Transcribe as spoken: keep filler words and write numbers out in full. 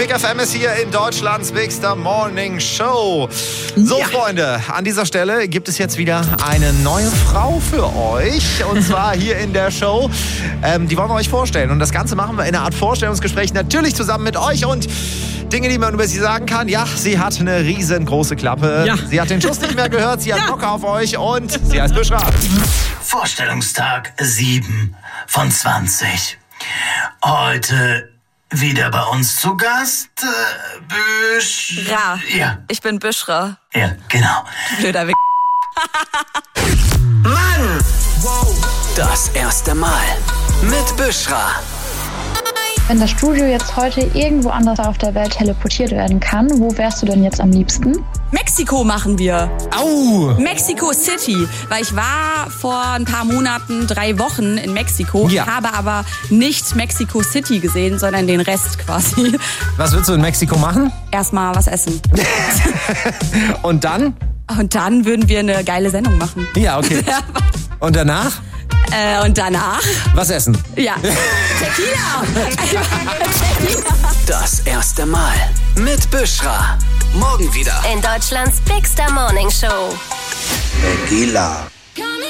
Big F M ist hier in Deutschlands Bigster Morning Show. So, ja. Freunde, an dieser Stelle gibt es jetzt wieder eine neue Frau für euch. Und zwar hier in der Show. Ähm, die wollen wir euch vorstellen. Und das Ganze machen wir in einer Art Vorstellungsgespräch. Natürlich zusammen mit euch. Und Dinge, die man über sie sagen kann. Ja, sie hat eine riesengroße Klappe. Ja. Sie hat den Schuss nicht mehr gehört. Sie hat ja. Bock auf euch. Und sie heißt Büschra. Vorstellungstag sieben von zwanzig. Heute wieder bei uns zu Gast, äh, Büschra. Ja. Ich bin Büschra. Ja, genau. Blöder Wick. Mann! Das erste Mal mit Büschra. Wenn das Studio jetzt heute irgendwo anders auf der Welt teleportiert werden kann, wo wärst du denn jetzt am liebsten? Mexiko machen wir. Au! Mexico City. Weil ich war vor ein paar Monaten, drei Wochen in Mexiko. Ja. Habe aber nicht Mexico City gesehen, sondern den Rest quasi. Was willst du in Mexiko machen? Erstmal was essen. Und dann? Und dann würden wir eine geile Sendung machen. Ja, okay. Und danach? Äh, und danach? Was essen? Ja. Tequila! Tequila! Das erste Mal mit Büschra. Morgen wieder. In Deutschlands Bigster Morning Show. Tequila.